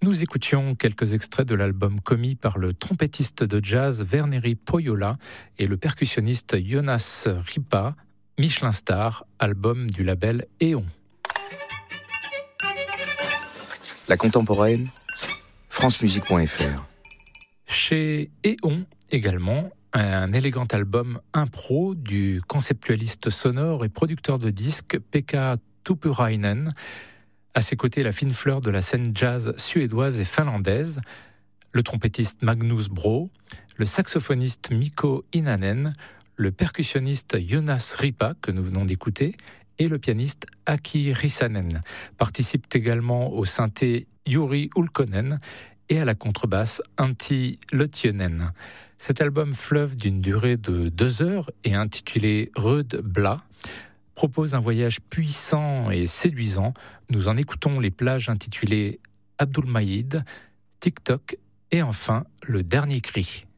Nous écoutions quelques extraits de l'album commis par le trompettiste de jazz Verneri Pohjola et le percussionniste Jonas Ripa, Michelin Star, album du label Éon. La contemporaine, francemusique.fr. Chez Éon également, un élégant album impro du conceptualiste sonore et producteur de disques Pekka Tuppurainen. À ses côtés, la fine fleur de la scène jazz suédoise et finlandaise, le trompettiste Magnus Bro, le saxophoniste Mikko Inanen, le percussionniste Jonas Ripa, que nous venons d'écouter, et le pianiste Aki Rissanen. Participent également au synthé Juri Ulkkonen et à la contrebasse Antti Lötjönen. Cet album fleuve d'une durée de 2 heures et intitulé Röd Bla propose un voyage puissant et séduisant. Nous en écoutons les plages intitulées Abdulmajid, TikTok et enfin Le Dernier Cri.